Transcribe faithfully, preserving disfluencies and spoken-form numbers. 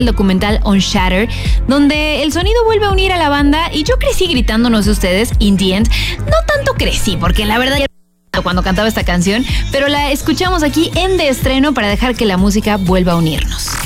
el documental On Shatter, donde el sonido vuelve a unir a la banda y yo crecí gritando, no sé ustedes, in the end. No tanto crecí, porque la verdad ya cuando cantaba esta canción, pero la escuchamos aquí en de estreno para dejar que la música vuelva a unirnos.